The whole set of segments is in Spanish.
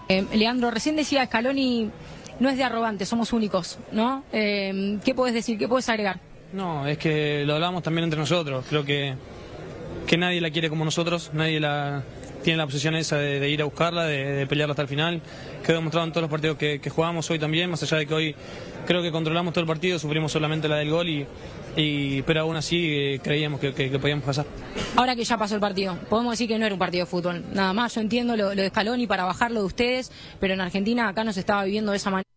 Leandro, recién decía Scaloni no es de arrogante, somos únicos, ¿no? ¿Qué podés decir? ¿Qué podés agregar? No, es que lo hablamos también entre nosotros. Creo que nadie la quiere como nosotros, nadie tiene la obsesión esa de ir a buscarla, de pelearla hasta el final. Quedó demostrado en todos los partidos que jugamos hoy también, más allá de que hoy creo que controlamos todo el partido, sufrimos solamente la del gol, pero aún así creíamos que podíamos pasar. Ahora que ya pasó el partido, podemos decir que no era un partido de fútbol, nada más. Yo entiendo lo de Scaloni para bajarlo de ustedes, pero en Argentina acá no se estaba viviendo de esa manera.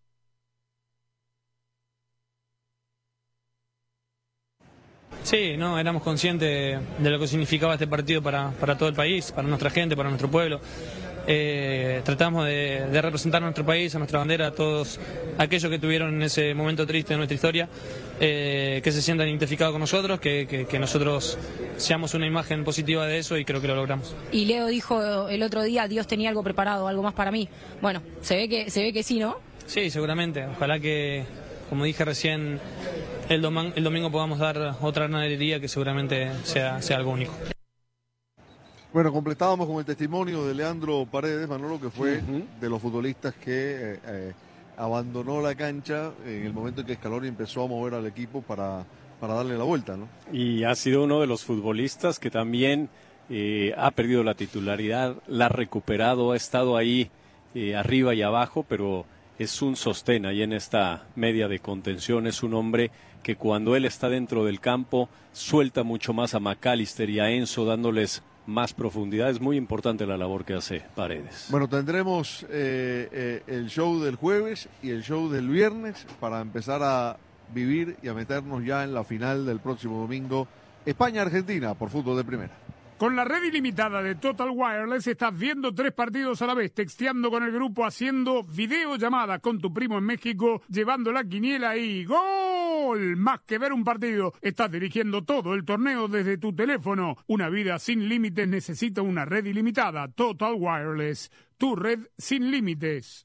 Sí, no, éramos conscientes de lo que significaba este partido para todo el país, para nuestra gente, para nuestro pueblo. Tratamos de representar a nuestro país, a nuestra bandera, a todos aquellos que tuvieron en ese momento triste de nuestra historia, que se sientan identificados con nosotros, que nosotros seamos una imagen positiva de eso, y creo que lo logramos. Y Leo dijo el otro día, Dios tenía algo preparado, algo más para mí. Bueno, se ve que sí, ¿no? Sí, seguramente. Ojalá que, como dije recién, el domingo podamos dar otra gran alegría, que seguramente sea algo único. Bueno, completábamos con el testimonio de Leandro Paredes, Manolo, que fue de los futbolistas que abandonó la cancha en el momento en que Scaloni empezó a mover al equipo para darle la vuelta, ¿no? Y ha sido uno de los futbolistas que también ha perdido la titularidad, la ha recuperado, ha estado ahí arriba y abajo, pero es un sostén ahí en esta media de contención. Es un hombre que cuando él está dentro del campo suelta mucho más a McAllister y a Enzo, dándoles más profundidad. Es muy importante la labor que hace Paredes. Bueno, tendremos el show del jueves y el show del viernes para empezar a vivir y a meternos ya en la final del próximo domingo, España-Argentina, por Fútbol de Primera. Con la red ilimitada de Total Wireless estás viendo 3 partidos a la vez, texteando con el grupo, haciendo videollamada con tu primo en México, llevando la quiniela y ¡gol! Más que ver un partido, estás dirigiendo todo el torneo desde tu teléfono. Una vida sin límites necesita una red ilimitada. Total Wireless, tu red sin límites.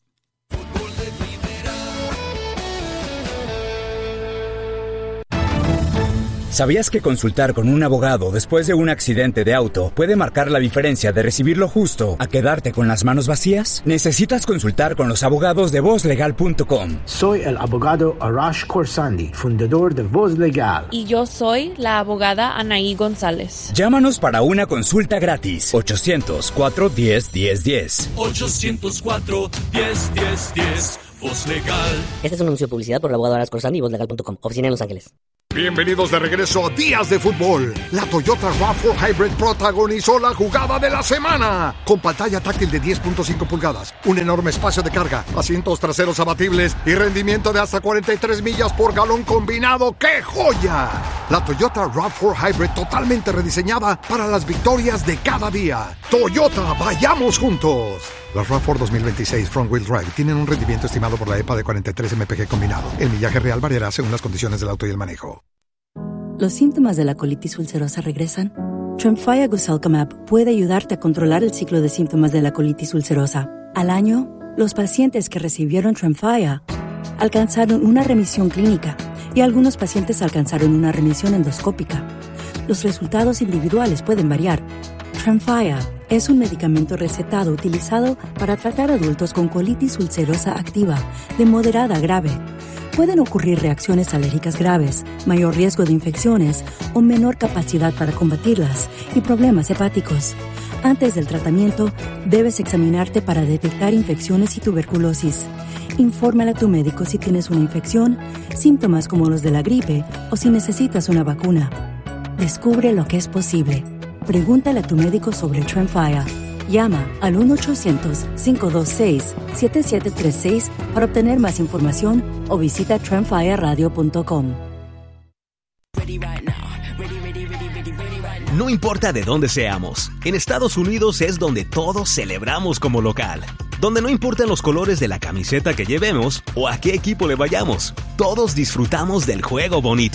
¿Sabías que consultar con un abogado después de un accidente de auto puede marcar la diferencia de recibir lo justo a quedarte con las manos vacías? Necesitas consultar con los abogados de VozLegal.com. Soy el abogado Arash Khorsandi, fundador de Voz Legal. Y yo soy la abogada Anaí González. Llámanos para una consulta gratis. 800-410-1010. 800-410-1010. Voz Legal. Este es un anuncio de publicidad por el abogado Arash Khorsandi y VozLegal.com. Oficina en Los Ángeles. Bienvenidos de regreso a Días de Fútbol. La Toyota RAV4 Hybrid protagonizó la jugada de la semana. Con pantalla táctil de 10.5 pulgadas, un enorme espacio de carga, asientos traseros abatibles y rendimiento de hasta 43 millas por galón combinado. ¡Qué joya! La Toyota RAV4 Hybrid totalmente rediseñada para las victorias de cada día. Toyota, vayamos juntos. Las RAV4 2026 Front Wheel Drive tienen un rendimiento estimado por la EPA de 43 mpg combinado. El millaje real variará según las condiciones del auto y el manejo. ¿Los síntomas de la colitis ulcerosa regresan? Tremfya Guselkumab puede ayudarte a controlar el ciclo de síntomas de la colitis ulcerosa. Al año, los pacientes que recibieron Tremfya alcanzaron una remisión clínica y algunos pacientes alcanzaron una remisión endoscópica. Los resultados individuales pueden variar. Tremfya es un medicamento recetado utilizado para tratar adultos con colitis ulcerosa activa de moderada a grave. Pueden ocurrir reacciones alérgicas graves, mayor riesgo de infecciones o menor capacidad para combatirlas y problemas hepáticos. Antes del tratamiento, debes examinarte para detectar infecciones y tuberculosis. Infórmale a tu médico si tienes una infección, síntomas como los de la gripe o si necesitas una vacuna. Descubre lo que es posible. Pregúntale a tu médico sobre Tremfya. Llama al 1-800-526-7736 para obtener más información o visita tremfyaradio.com. No importa de dónde seamos, en Estados Unidos es donde todos celebramos como local. Donde no importan los colores de la camiseta que llevemos o a qué equipo le vayamos, todos disfrutamos del juego bonito.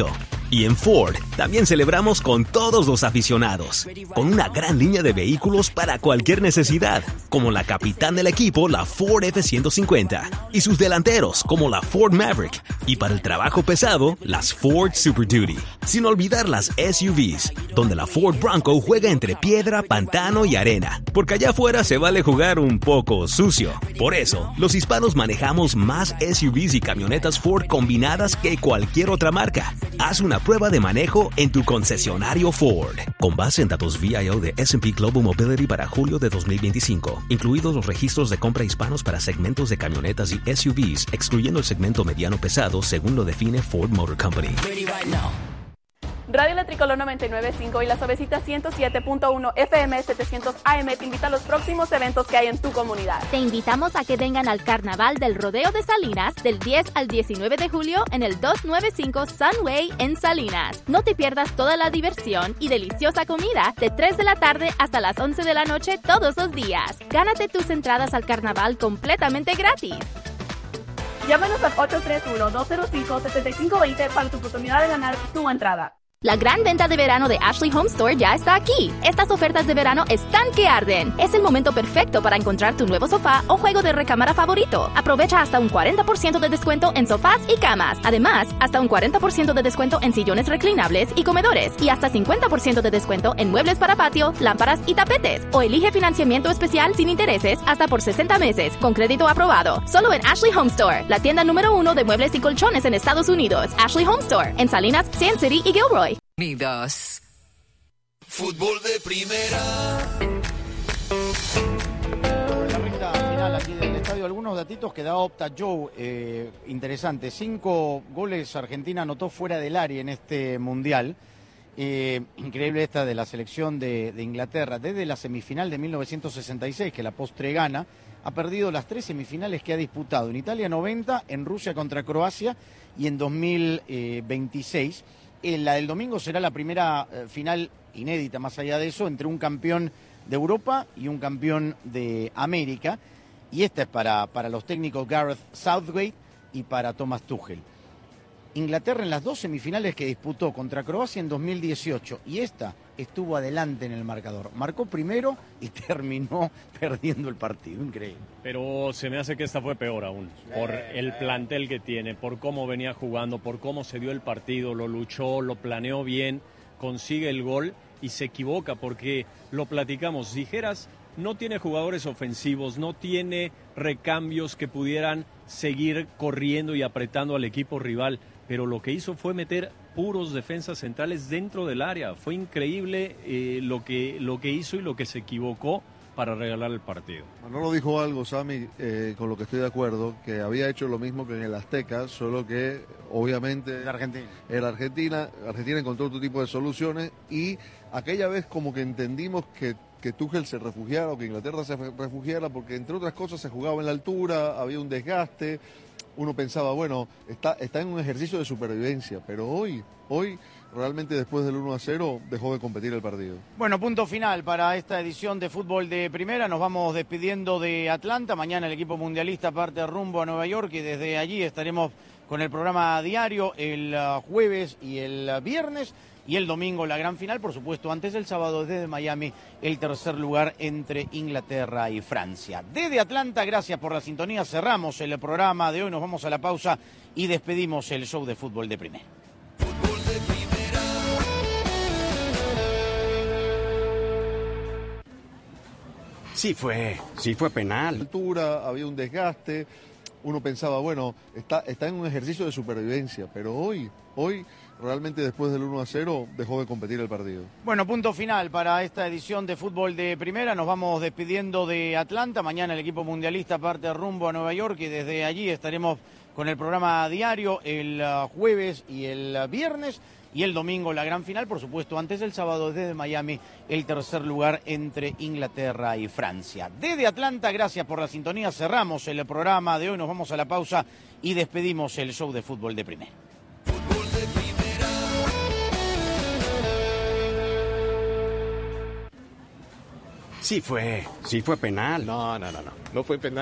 Y en Ford, también celebramos con todos los aficionados, con una gran línea de vehículos para cualquier necesidad, como la capitán del equipo, la Ford F-150, y sus delanteros, como la Ford Maverick, y para el trabajo pesado, las Ford Super Duty. Sin olvidar las SUVs, donde la Ford Bronco juega entre piedra, pantano y arena, porque allá afuera se vale jugar un poco sucio. Por eso, los hispanos manejamos más SUVs y camionetas Ford combinadas que cualquier otra marca. Haz una prueba de manejo en tu concesionario Ford. Con base en datos VIO de S&P Global Mobility para julio de 2025, incluidos los registros de compra hispanos para segmentos de camionetas y SUVs, excluyendo el segmento mediano pesado, según lo define Ford Motor Company. Radio La Tricolor 99.5 y La Suavecita 107.1 FM 700 AM te invita a los próximos eventos que hay en tu comunidad. Te invitamos a que vengan al Carnaval del Rodeo de Salinas del 10 al 19 de julio en el 295 Sunway en Salinas. No te pierdas toda la diversión y deliciosa comida de 3 de la tarde hasta las 11 de la noche todos los días. Gánate tus entradas al carnaval completamente gratis. Llámanos al 831-205-7520 para tu oportunidad de ganar tu entrada. La gran venta de verano de Ashley Home Store ya está aquí. Estas ofertas de verano están que arden. Es el momento perfecto para encontrar tu nuevo sofá o juego de recámara favorito. Aprovecha hasta un 40% de descuento en sofás y camas. Además, hasta un 40% de descuento en sillones reclinables y comedores. Y hasta 50% de descuento en muebles para patio, lámparas y tapetes. O elige financiamiento especial sin intereses hasta por 60 meses, con crédito aprobado. Solo en Ashley Home Store, la tienda número 1 de muebles y colchones en Estados Unidos. Ashley Home Store, en Salinas, Sand City y Gilroy. Unidos. Fútbol de primera. La recta final aquí del estadio, algunos datitos que da Opta Joe, interesante. 5 goles Argentina anotó fuera del área en este mundial. Increíble esta de la selección de Inglaterra. Desde la semifinal de 1966, que la postre gana, ha perdido las 3 semifinales que ha disputado. En Italia 90, en Rusia contra Croacia y en 2026. La del domingo será la primera final inédita, más allá de eso, entre un campeón de Europa y un campeón de América. Y esta es para los técnicos Gareth Southgate y para Thomas Tuchel. Inglaterra en las 2 semifinales que disputó contra Croacia en 2018 y esta estuvo adelante en el marcador. Marcó primero y terminó perdiendo el partido. Increíble. Pero se me hace que esta fue peor aún, por el plantel que tiene, por cómo venía jugando, por cómo se dio el partido, lo luchó, lo planeó bien, consigue el gol y se equivoca porque lo platicamos. Dijeras, no tiene jugadores ofensivos, no tiene recambios que pudieran seguir corriendo y apretando al equipo rival, pero lo que hizo fue meter puros defensas centrales dentro del área. Fue increíble lo que hizo y lo que se equivocó para regalar el partido. Manolo dijo algo, Sammy, con lo que estoy de acuerdo, que había hecho lo mismo que en el Azteca, solo que obviamente Argentina encontró otro tipo de soluciones y aquella vez como que entendimos que Tuchel se refugiara o que Inglaterra se refugiara porque entre otras cosas se jugaba en la altura, había un desgaste. Uno pensaba, bueno, está en un ejercicio de supervivencia, pero hoy realmente después del 1-0 dejó de competir el partido. Bueno, punto final para esta edición de Fútbol de Primera. Nos vamos despidiendo de Atlanta. Mañana el equipo mundialista parte rumbo a Nueva York y desde allí estaremos con el programa diario el jueves y el viernes. Y el domingo la gran final, por supuesto, antes del sábado desde Miami, el tercer lugar entre Inglaterra y Francia. Desde Atlanta, gracias por la sintonía. Cerramos el programa de hoy, nos vamos a la pausa y despedimos el show de Fútbol de Primera. Fútbol de primera. Sí fue penal. Altura, había un desgaste. Uno pensaba, bueno, está en un ejercicio de supervivencia, pero hoy realmente después del 1-0 dejó de competir el partido. Bueno, punto final para esta edición de Fútbol de Primera. Nos vamos despidiendo de Atlanta. Mañana el equipo mundialista parte rumbo a Nueva York y desde allí estaremos con el programa diario el jueves y el viernes. Y el domingo la gran final, por supuesto, antes del sábado desde Miami, el tercer lugar entre Inglaterra y Francia. Desde Atlanta, gracias por la sintonía. Cerramos el programa de hoy, nos vamos a la pausa y despedimos el show de Fútbol de Primera. Fútbol de primera. Sí fue penal. No fue penal.